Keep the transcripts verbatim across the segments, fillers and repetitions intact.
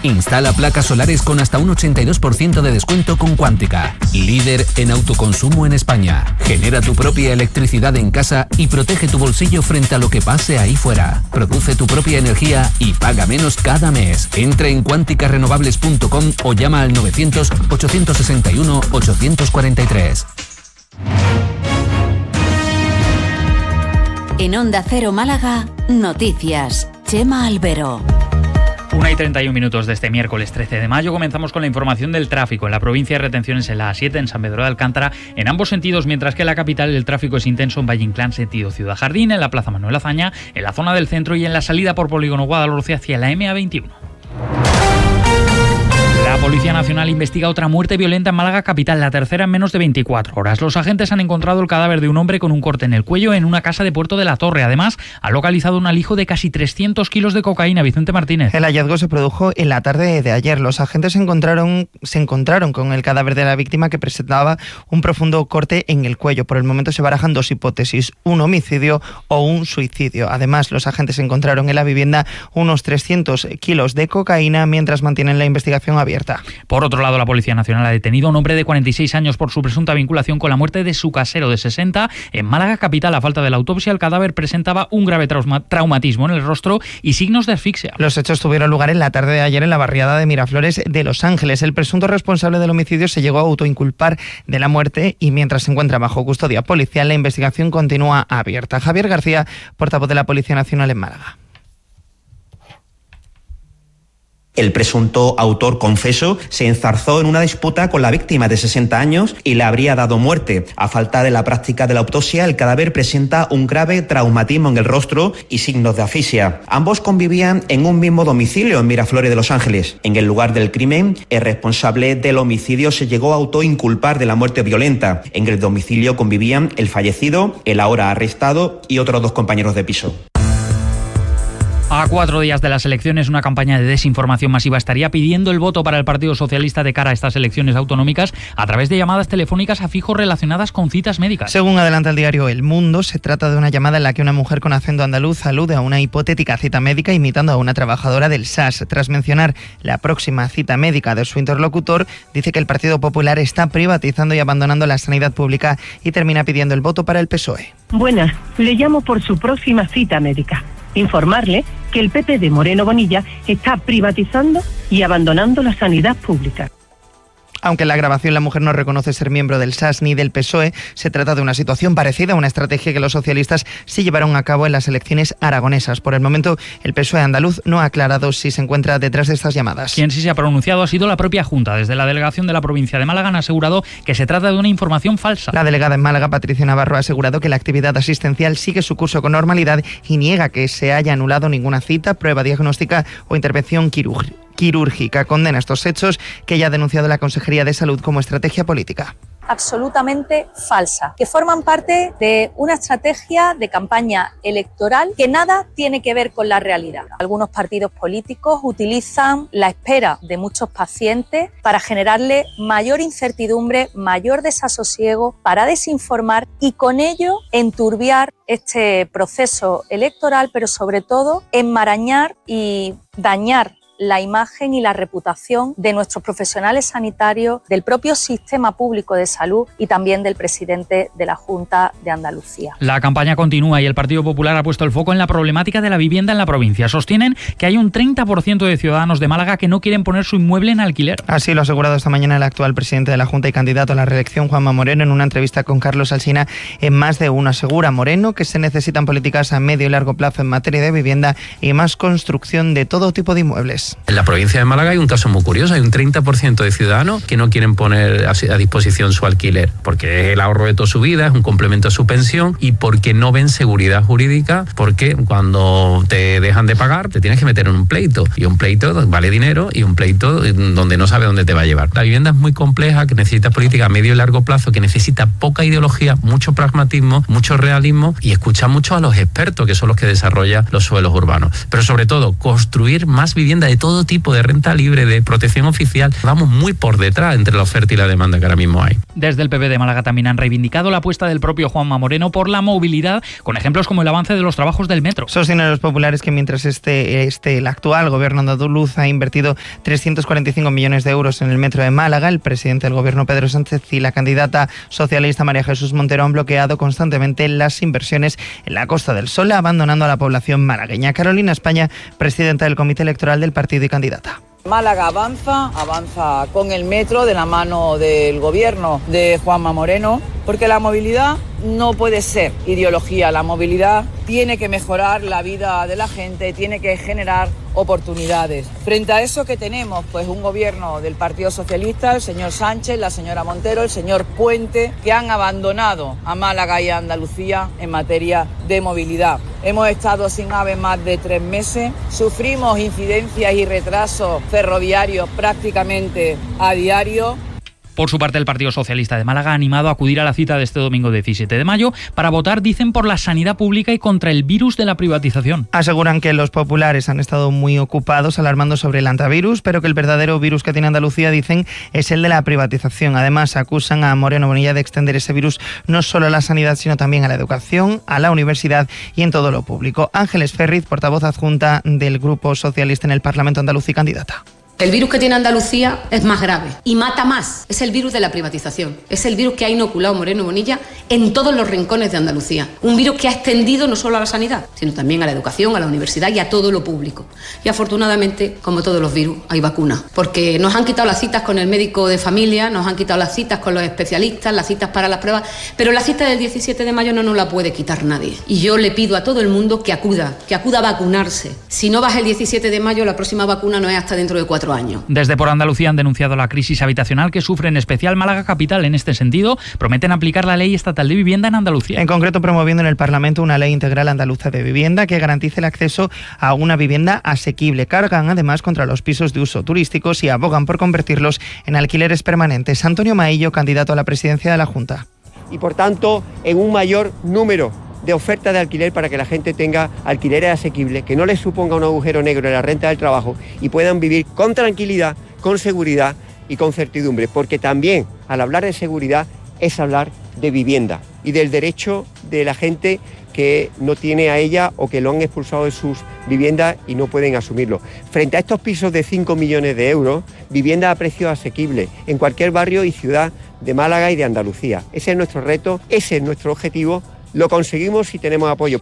Instala placas solares con hasta un ochenta y dos por ciento de descuento con Cuántica, líder en autoconsumo en España. Genera tu propia electricidad en casa y protege tu bolsillo frente a lo que pase ahí fuera. Produce tu propia energía y paga menos cada mes. Entra en cuántica renovables punto com o llama al novecientos, ochocientos sesenta y uno, ochocientos cuarenta y tres. En Onda Cero Málaga, noticias. Chema Albero. una y treinta y un minutos de este miércoles trece de mayo comenzamos con la información del tráfico. En la provincia de retenciones en la A siete, en San Pedro de Alcántara, en ambos sentidos, mientras que en la capital el tráfico es intenso en Valle Inclán, sentido Ciudad Jardín, en la Plaza Manuel Azaña, en la zona del centro y en la salida por Polígono Guadalhorce hacia la eme a veintiuno. La Policía Nacional investiga otra muerte violenta en Málaga capital, la tercera en menos de veinticuatro horas. Los agentes han encontrado el cadáver de un hombre con un corte en el cuello en una casa de Puerto de la Torre. Además, ha localizado un alijo de casi trescientos kilos de cocaína. Vicente Martínez. El hallazgo se produjo en la tarde de ayer. Los agentes se encontraron, se encontraron con el cadáver de la víctima, que presentaba un profundo corte en el cuello. Por el momento se barajan dos hipótesis, un homicidio o un suicidio. Además, los agentes encontraron en la vivienda unos trescientos kilos de cocaína, mientras mantienen la investigación abierta. Por otro lado, la Policía Nacional ha detenido a un hombre de cuarenta y seis años por su presunta vinculación con la muerte de su casero de sesenta en Málaga capital. A falta de la autopsia, el cadáver presentaba un grave trauma, traumatismo en el rostro y signos de asfixia. Los hechos tuvieron lugar en la tarde de ayer en la barriada de Miraflores de Los Ángeles. El presunto responsable del homicidio se llegó a autoinculpar de la muerte y mientras se encuentra bajo custodia policial, la investigación continúa abierta. Javier García, portavoz de la Policía Nacional en Málaga. El presunto autor confeso se enzarzó en una disputa con la víctima de sesenta años y le habría dado muerte. A falta de la práctica de la autopsia, el cadáver presenta un grave traumatismo en el rostro y signos de asfixia. Ambos convivían en un mismo domicilio en Miraflores de Los Ángeles. En el lugar del crimen, el responsable del homicidio se llegó a autoinculpar de la muerte violenta. En el domicilio convivían el fallecido, el ahora arrestado y otros dos compañeros de piso. A cuatro días de las elecciones, una campaña de desinformación masiva estaría pidiendo el voto para el Partido Socialista de cara a estas elecciones autonómicas a través de llamadas telefónicas a fijo relacionadas con citas médicas. Según adelanta el diario El Mundo, se trata de una llamada en la que una mujer con acento andaluz alude a una hipotética cita médica imitando a una trabajadora del S A S. Tras mencionar la próxima cita médica de su interlocutor, dice que el Partido Popular está privatizando y abandonando la sanidad pública y termina pidiendo el voto para el P S O E. Buenas, le llamo por su próxima cita médica. Informarle que el P P de Moreno Bonilla está privatizando y abandonando la sanidad pública. Aunque en la grabación la mujer no reconoce ser miembro del S A S ni del P S O E, se trata de una situación parecida a una estrategia que los socialistas sí llevaron a cabo en las elecciones aragonesas. Por el momento, el P S O E andaluz no ha aclarado si se encuentra detrás de estas llamadas. Quien sí se ha pronunciado ha sido la propia Junta. Desde la delegación de la provincia de Málaga han asegurado que se trata de una información falsa. La delegada en Málaga, Patricia Navarro, ha asegurado que la actividad asistencial sigue su curso con normalidad y niega que se haya anulado ninguna cita, prueba diagnóstica o intervención quirúrgica. quirúrgica. Condena estos hechos que ya ha denunciado la Consejería de Salud como estrategia política. Absolutamente falsa, que forman parte de una estrategia de campaña electoral que nada tiene que ver con la realidad. Algunos partidos políticos utilizan la espera de muchos pacientes para generarle mayor incertidumbre, mayor desasosiego, para desinformar y con ello enturbiar este proceso electoral, pero sobre todo enmarañar y dañar la imagen y la reputación de nuestros profesionales sanitarios, del propio sistema público de salud y también del presidente de la Junta de Andalucía. La campaña continúa y el Partido Popular ha puesto el foco en la problemática de la vivienda en la provincia. Sostienen que hay un treinta por ciento de ciudadanos de Málaga que no quieren poner su inmueble en alquiler. Así lo ha asegurado esta mañana el actual presidente de la Junta y candidato a la reelección, Juanma Moreno, en una entrevista con Carlos Alsina en Más de Uno. Asegura Moreno que se necesitan políticas a medio y largo plazo en materia de vivienda y más construcción de todo tipo de inmuebles. En la provincia de Málaga hay un caso muy curioso, hay un treinta por ciento de ciudadanos que no quieren poner a disposición su alquiler, porque es el ahorro de toda su vida, es un complemento a su pensión y porque no ven seguridad jurídica, porque cuando te dejan de pagar te tienes que meter en un pleito, y un pleito vale dinero y un pleito donde no sabe dónde te va a llevar. La vivienda es muy compleja, que necesita política a medio y largo plazo, que necesita poca ideología, mucho pragmatismo, mucho realismo y escuchar mucho a los expertos, que son los que desarrollan los suelos urbanos. Pero sobre todo, construir más vivienda de todo tipo, de renta libre, de protección oficial. Vamos muy por detrás entre la oferta y la demanda que ahora mismo hay. Desde el P P de Málaga también han reivindicado la apuesta del propio Juanma Moreno por la movilidad, con ejemplos como el avance de los trabajos del metro. Sostienen los populares que mientras este, este el actual gobierno andaluz ha invertido trescientos cuarenta y cinco millones de euros en el metro de Málaga, el presidente del gobierno Pedro Sánchez y la candidata socialista María Jesús Montero han bloqueado constantemente las inversiones en la Costa del Sol, abandonando a la población malagueña. Carolina España, presidenta del Comité Electoral del partido y candidata. Málaga avanza, avanza con el metro de la mano del gobierno de Juanma Moreno, porque la movilidad no puede ser ideología, la movilidad tiene que mejorar la vida de la gente, tiene que generar oportunidades. Frente a eso que tenemos, pues un gobierno del Partido Socialista, el señor Sánchez, la señora Montero, el señor Puente, que han abandonado a Málaga y a Andalucía en materia de movilidad. Hemos estado sin AVE más de tres meses, sufrimos incidencias y retrasos ferroviarios prácticamente a diario. Por su parte, el Partido Socialista de Málaga ha animado a acudir a la cita de este domingo diecisiete de mayo para votar, dicen, por la sanidad pública y contra el virus de la privatización. Aseguran que los populares han estado muy ocupados alarmando sobre el antivirus, pero que el verdadero virus que tiene Andalucía, dicen, es el de la privatización. Además, acusan a Moreno Bonilla de extender ese virus no solo a la sanidad, sino también a la educación, a la universidad y en todo lo público. Ángeles Ferriz, portavoz adjunta del Grupo Socialista en el Parlamento andaluz y candidata. El virus que tiene Andalucía es más grave y mata más. Es el virus de la privatización. Es el virus que ha inoculado Moreno Bonilla en todos los rincones de Andalucía. Un virus que ha extendido no solo a la sanidad, sino también a la educación, a la universidad y a todo lo público. Y afortunadamente, como todos los virus, hay vacunas. Porque nos han quitado las citas con el médico de familia, nos han quitado las citas con los especialistas, las citas para las pruebas, pero la cita del diecisiete de mayo no nos la puede quitar nadie. Y yo le pido a todo el mundo que acuda, que acuda a vacunarse. Si no vas el diecisiete de mayo, la próxima vacuna no es hasta dentro de cuatro años. Desde Por Andalucía han denunciado la crisis habitacional que sufre en especial Málaga capital. En este sentido, prometen aplicar la ley estatal de vivienda en Andalucía. En concreto, promoviendo en el Parlamento una ley integral andaluza de vivienda que garantice el acceso a una vivienda asequible. Cargan además contra los pisos de uso turísticos y abogan por convertirlos en alquileres permanentes. Antonio Maillo, candidato a la presidencia de la Junta. Y por tanto, en un mayor número de oferta de alquiler para que la gente tenga alquileres asequibles, que no les suponga un agujero negro en la renta del trabajo y puedan vivir con tranquilidad, con seguridad y con certidumbre, porque también al hablar de seguridad es hablar de vivienda y del derecho de la gente que no tiene a ella o que lo han expulsado de sus viviendas y no pueden asumirlo. Frente a estos pisos de cinco millones de euros, vivienda a precio asequible en cualquier barrio y ciudad de Málaga y de Andalucía. Ese es nuestro reto, ese es nuestro objetivo. Lo conseguimos si tenemos apoyo.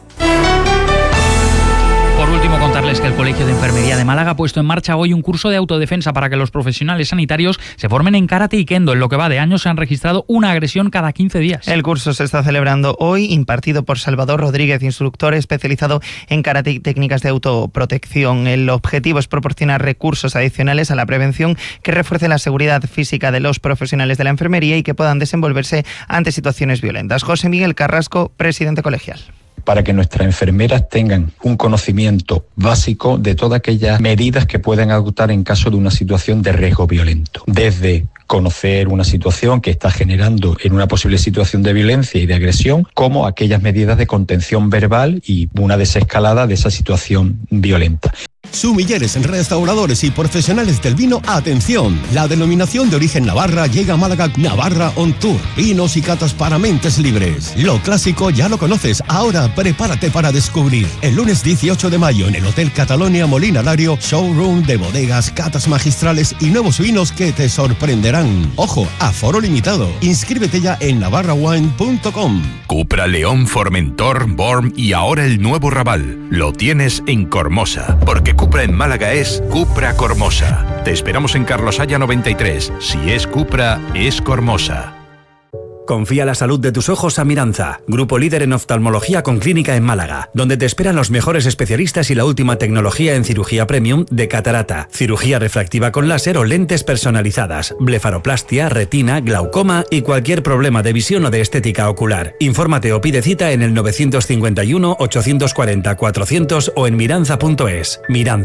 Por último, contarles que el Colegio de Enfermería de Málaga ha puesto en marcha hoy un curso de autodefensa para que los profesionales sanitarios se formen en karate y kendo. En lo que va de año se han registrado una agresión cada quince días. El curso se está celebrando hoy, impartido por Salvador Rodríguez, instructor especializado en karate y técnicas de autoprotección. El objetivo es proporcionar recursos adicionales a la prevención que refuerce la seguridad física de los profesionales de la enfermería y que puedan desenvolverse ante situaciones violentas. José Miguel Carrasco, presidente colegial. Para que nuestras enfermeras tengan un conocimiento básico de todas aquellas medidas que pueden adoptar en caso de una situación de riesgo violento. Desde conocer una situación que está generando en una posible situación de violencia y de agresión, como aquellas medidas de contención verbal y una desescalada de esa situación violenta. Sumilleres, restauradores y profesionales del vino, atención. La denominación de origen Navarra llega a Málaga. Navarra on Tour. Vinos y catas para mentes libres. Lo clásico ya lo conoces. Ahora prepárate para descubrir. El lunes dieciocho de mayo en el Hotel Catalonia Molina Lario, showroom de bodegas, catas magistrales y nuevos vinos que te sorprenderán. Ojo, aforo limitado. Inscríbete ya en navarra wine punto com. Cupra, León, Formentor, Born y ahora el nuevo Raval. Lo tienes en Cormosa. Porque Cupra en Málaga es Cupra Cormosa. Te esperamos en Carlos Haya noventa y tres. Si es Cupra, es Cormosa. Confía la salud de tus ojos a Miranza, grupo líder en oftalmología con clínica en Málaga, donde te esperan los mejores especialistas y la última tecnología en cirugía premium de catarata, cirugía refractiva con láser o lentes personalizadas, blefaroplastia, retina, glaucoma y cualquier problema de visión o de estética ocular. Infórmate o pide cita en el nueve cinco uno, ocho cuatro cero, cuatrocientos o en miranza punto es. Miranza.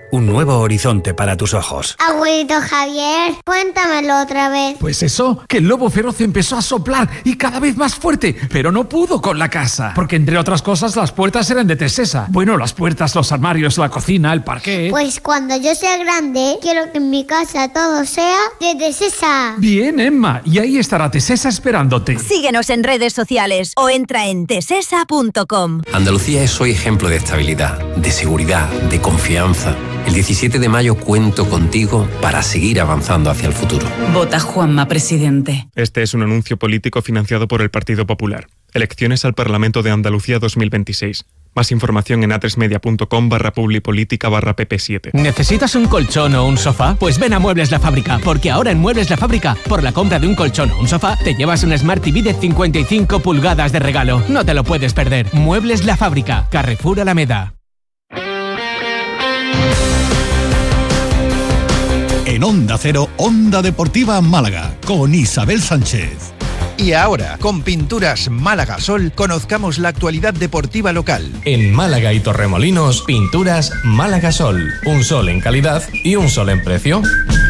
un nuevo horizonte para tus ojos. Abuelito Javier, cuéntamelo otra vez. Pues eso, que el lobo feroz empezó a soplar y cada vez más fuerte, pero no pudo con la casa, porque entre otras cosas las puertas eran de Tesesa. Bueno, las puertas, los armarios, la cocina, el parqué. Pues cuando yo sea grande, quiero que en mi casa todo sea de Tesesa. Bien, Emma, y ahí estará Tesesa esperándote. Síguenos en redes sociales o entra en tesesa punto com. Andalucía es hoy ejemplo de estabilidad, de seguridad, de confianza. El diecisiete de mayo cuento contigo para seguir avanzando hacia el futuro. Vota Juanma, presidente. Este es un anuncio político financiado por el Partido Popular. Elecciones al Parlamento de Andalucía dos mil veintiséis. Más información en atresmedia.com barra publipolítica barra pp siete. ¿Necesitas un colchón o un sofá? Pues ven a Muebles La Fábrica, porque ahora en Muebles La Fábrica, por la compra de un colchón o un sofá, te llevas un Smart T V de cincuenta y cinco pulgadas de regalo. No te lo puedes perder. Muebles La Fábrica, Carrefour Alameda. En Onda Cero, Onda Deportiva Málaga, con Isabel Sánchez. Y ahora, con Pinturas Málaga Sol, conozcamos la actualidad deportiva local. En Málaga y Torremolinos, Pinturas Málaga Sol. Un sol en calidad y un sol en precio.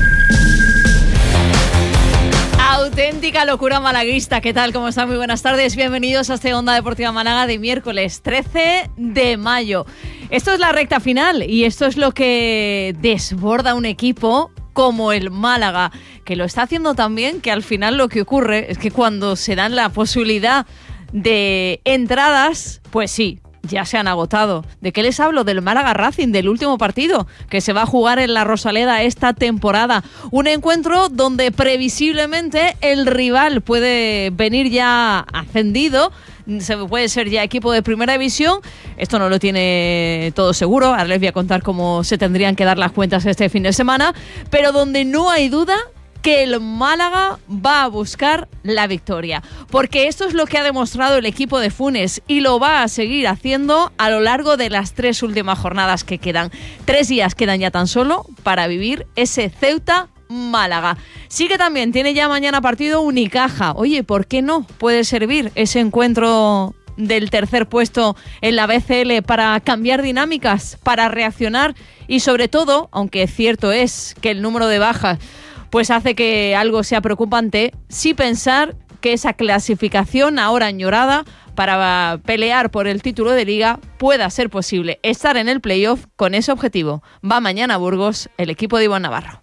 Auténtica locura malaguista. ¿Qué tal? ¿Cómo están? Muy buenas tardes. Bienvenidos a este Onda Deportiva Málaga de miércoles trece de mayo. Esto es la recta final y esto es lo que desborda un equipo como el Málaga, que lo está haciendo tan bien que al final lo que ocurre es que cuando se dan la posibilidad de entradas, pues sí, ya se han agotado. ¿De qué les hablo? Del Málaga Racing, del último partido que se va a jugar en la Rosaleda esta temporada. Un encuentro donde previsiblemente el rival puede venir ya ascendido, se puede ser ya equipo de primera división. Esto no lo tiene todo seguro. Ahora les voy a contar cómo se tendrían que dar las cuentas este fin de semana, pero donde no hay duda que el Málaga va a buscar la victoria, porque esto es lo que ha demostrado el equipo de Funes y lo va a seguir haciendo a lo largo de las tres últimas jornadas que quedan. Tres días quedan ya tan solo para vivir ese Ceuta Málaga. Sí que también tiene ya mañana partido Unicaja. Oye, ¿por qué no puede servir ese encuentro del tercer puesto en la B C L para cambiar dinámicas, para reaccionar y sobre todo, aunque cierto es que el número de bajas pues hace que algo sea preocupante, sí pensar que esa clasificación ahora añorada para pelear por el título de Liga pueda ser posible. Estar en el playoff con ese objetivo. Va mañana a Burgos el equipo de Iván Navarro.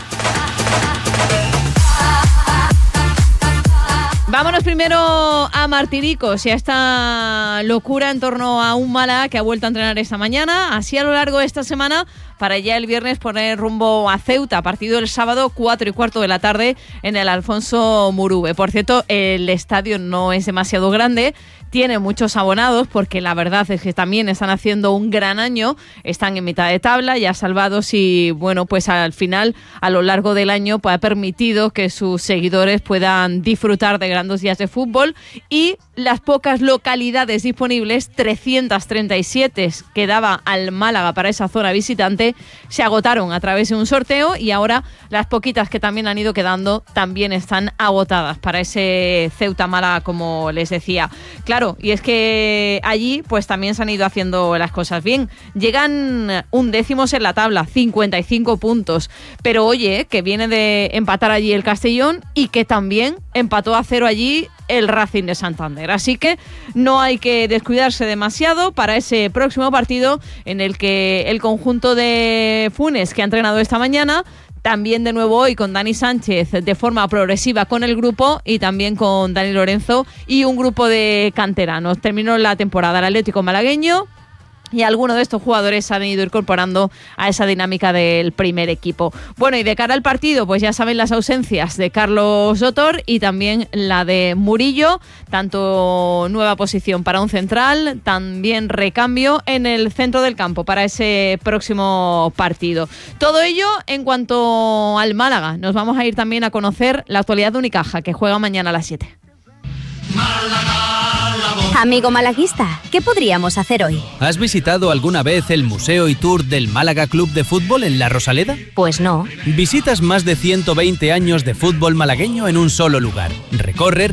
Vámonos primero a Martiricos y a esta locura en torno a un Málaga que ha vuelto a entrenar esta mañana. Así a lo largo de esta semana, para ya el viernes poner rumbo a Ceuta. Partido el sábado, cuatro y cuarto de la tarde en el Alfonso Murube. Por cierto, el estadio no es demasiado grande, tiene muchos abonados porque la verdad es que también están haciendo un gran año, están en mitad de tabla, ya salvados y bueno, pues al final, a lo largo del año, pues ha permitido que sus seguidores puedan disfrutar de grandes días de fútbol y las pocas localidades disponibles, trescientas treinta y siete que daba al Málaga para esa zona visitante, se agotaron a través de un sorteo y ahora las poquitas que también han ido quedando también están agotadas para ese Ceuta Málaga, como les decía. Claro, y es que allí pues también se han ido haciendo las cosas bien. Llegan undécimos en la tabla, cincuenta y cinco puntos, pero oye, que viene de empatar allí el Castellón y que también empató a cero allí el Racing de Santander. Así que no hay que descuidarse demasiado para ese próximo partido en el que el conjunto de Funes, que ha entrenado esta mañana, también de nuevo hoy con Dani Sánchez de forma progresiva con el grupo y también con Dani Lorenzo y un grupo de canteranos. Terminó la temporada el Atlético malagueño y algunos de estos jugadores se han ido incorporando a esa dinámica del primer equipo. Bueno, y de cara al partido, pues ya saben las ausencias de Carlos Sotor y también la de Murillo, tanto nueva posición para un central, también recambio en el centro del campo para ese próximo partido. Todo ello en cuanto al Málaga. Nos vamos a ir también a conocer la actualidad de Unicaja, que juega mañana a las siete. Amigo malaguista, ¿qué podríamos hacer hoy? ¿Has visitado alguna vez el Museo y Tour del Málaga Club de Fútbol en la Rosaleda? Pues no. Visitas más de ciento veinte años de fútbol malagueño en un solo lugar. Recorre